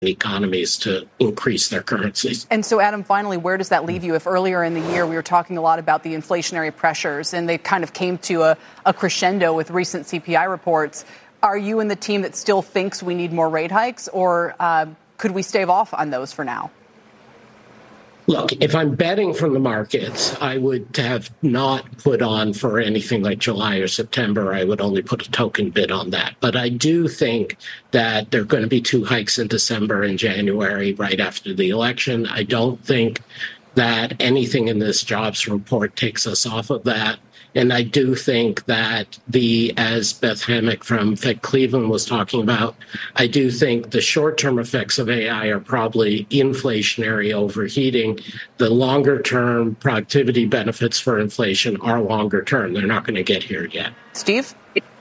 economies to increase their currencies. And so, Adam, finally, where does that leave you? If earlier in the year we were talking a lot about the inflationary pressures and they kind of came to a crescendo with recent CPI reports, are you in the team that still thinks we need more rate hikes, or could we stave off on those for now? Look, if I'm betting from the markets, I would have not put on for anything like July or September. I would only put a token bid on that. But I do think that there are going to be 2 hikes in December and January right after the election. I don't think that anything in this jobs report takes us off of that. And I do think that as Beth Hammack from Fed Cleveland was talking about, I do think the short-term effects of AI are probably inflationary overheating. The longer-term productivity benefits for inflation are longer-term. They're not going to get here yet. Steve?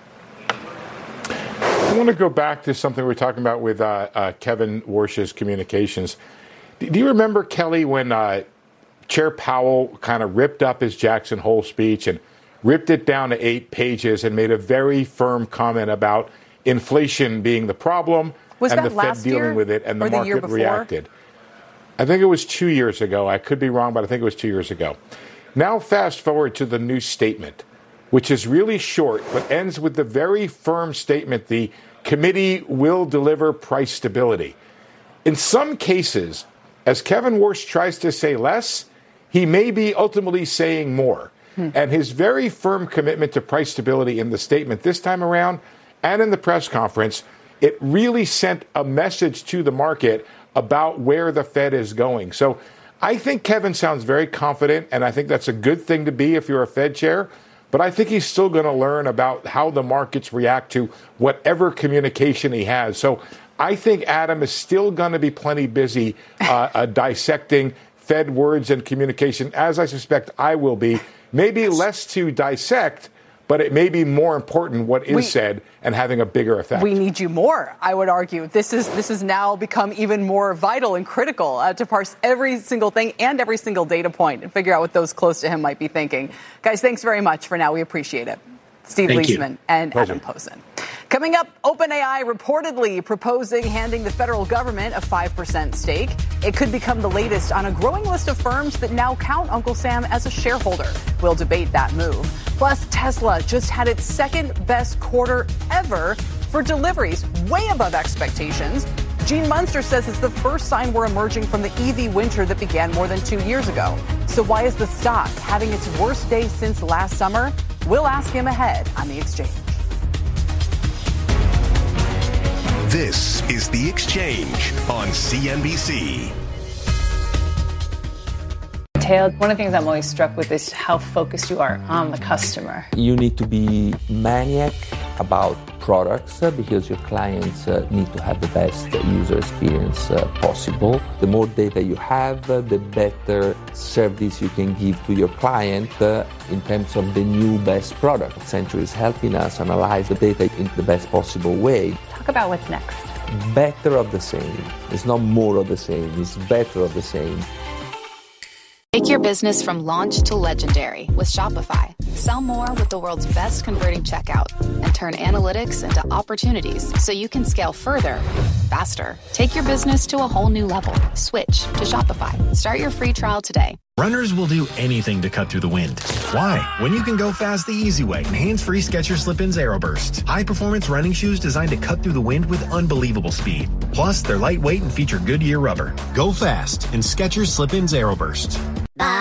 I want to go back to something we were talking about with Kevin Warsh's communications. Do you remember, Kelly, when Chair Powell kind of ripped up his Jackson Hole speech and ripped it down to 8 pages and made a very firm comment about inflation being the problem and the Fed dealing with it, and the market reacted? I think it was 2 years ago. I could be wrong, but I think it was 2 years ago. Now fast forward to the new statement, which is really short, but ends with the very firm statement, the committee will deliver price stability. In some cases, as Kevin Warsh tries to say less, he may be ultimately saying more. And his very firm commitment to price stability in the statement this time around and in the press conference, it really sent a message to the market about where the Fed is going. So I think Kevin sounds very confident, and I think that's a good thing to be if you're a Fed chair. But I think he's still going to learn about how the markets react to whatever communication he has. So I think Adam is still going to be plenty busy dissecting Fed words and communication, as I suspect I will be. Maybe less to dissect, but it may be more important what is said and having a bigger effect. We need you more, I would argue. This has now become even more vital and critical to parse every single thing and every single data point and figure out what those close to him might be thinking. Guys, thanks very much for now. We appreciate it. Steve Liesman and Adam Posen. Coming up, OpenAI reportedly proposing handing the federal government a 5% stake. It could become the latest on a growing list of firms that now count Uncle Sam as a shareholder. We'll debate that move. Plus, Tesla just had its second best quarter ever for deliveries, way above expectations. Gene Munster says it's the first sign we're emerging from the EV winter that began more than 2 years ago. So why is the stock having its worst day since last summer? We'll ask him ahead on The Exchange. This is The Exchange on CNBC. One of the things I'm always struck with is how focused you are on the customer. You need to be maniac about products because your clients need to have the best user experience possible. The more data you have, the better service you can give to your client in terms of the new best product. Accenture is helping us analyze the data in the best possible way. Talk about what's next. Better of the same. It's not more of the same. It's better of the same. Take your business from launch to legendary with Shopify. Sell more with the world's best converting checkout and turn analytics into opportunities so you can scale further, faster. Take your business to a whole new level. Switch to Shopify. Start your free trial today. Runners will do anything to cut through the wind. Why? When you can go fast the easy way. Hands-free Skechers Slip-ins Aeroburst. High-performance running shoes designed to cut through the wind with unbelievable speed. Plus, they're lightweight and feature Goodyear rubber. Go fast in Skechers Slip-ins Aeroburst.